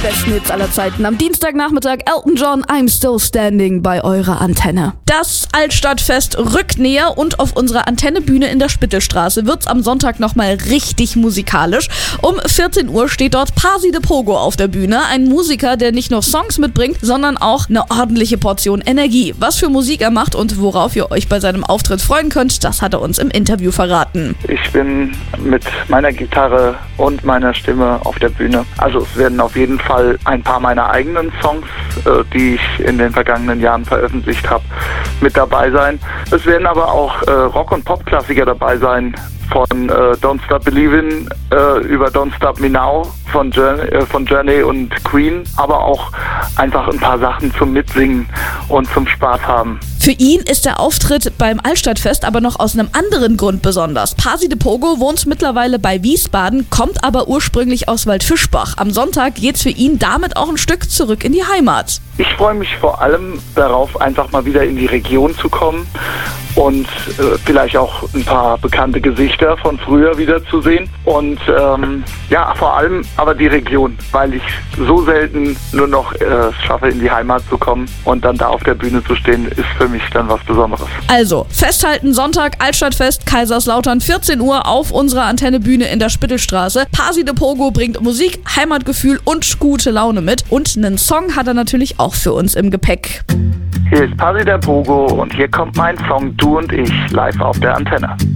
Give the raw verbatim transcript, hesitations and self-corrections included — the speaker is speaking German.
besten Hits aller Zeiten. Am Dienstagnachmittag Elton John, I'm Still Standing bei eurer Antenne. Das Altstadtfest rückt näher und auf unserer Antennebühne in der Spittelstraße wird's am Sonntag nochmal richtig musikalisch. Um vierzehn Uhr steht dort Pasi de Pogo auf der Bühne. Ein Musiker, der nicht nur Songs mitbringt, sondern auch eine ordentliche Portion Energie. Was für Musik er macht und worauf ihr euch bei seinem Auftritt freuen könnt, das hat er uns im Interview verraten. Ich bin mit meiner Gitarre und meiner Stimme auf der Bühne. Also es werden auf jeden Fall ein paar meiner eigenen Songs, äh, die ich in den vergangenen Jahren veröffentlicht habe, mit dabei sein. Es werden aber auch äh, Rock- und Pop-Klassiker dabei sein, von äh, Don't Stop Believin' äh, über Don't Stop Me Now von Journey, äh, von Journey und Queen, aber auch einfach ein paar Sachen zum Mitsingen und zum Spaß haben. Für ihn ist der Auftritt beim Altstadtfest aber noch aus einem anderen Grund besonders. Pasi de Pogo wohnt mittlerweile bei Wiesbaden, kommt aber ursprünglich aus Waldfischbach. Am Sonntag geht's für ihn damit auch ein Stück zurück in die Heimat. Ich freue mich vor allem darauf, einfach mal wieder in die Region zu kommen und äh, vielleicht auch ein paar bekannte Gesichter von früher wiederzusehen. Und ähm, ja, vor allem aber die Region, weil ich so selten nur noch äh, es schaffe, in die Heimat zu kommen und dann da auf der Bühne zu stehen, ist für mich dann was Besonderes. Also, festhalten, Sonntag, Altstadtfest, Kaiserslautern, vierzehn Uhr auf unserer Antennebühne in der Spittelstraße. Pasi de Pogo bringt Musik, Heimatgefühl und gute Laune mit. Und einen Song hat er natürlich auch für uns im Gepäck. Hier ist Pasi de Pogo und hier kommt mein Song Du und ich live auf der Antenne.